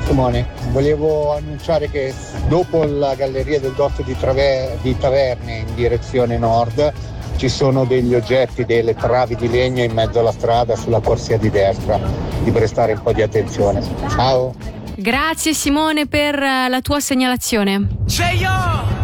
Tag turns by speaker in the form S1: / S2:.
S1: Simone, volevo annunciare che dopo la galleria del Dotto di Taverne in direzione nord ci sono degli oggetti, delle travi di legno in mezzo alla strada sulla corsia di destra, di prestare un po' di attenzione. Ciao!
S2: Grazie Simone per la tua segnalazione.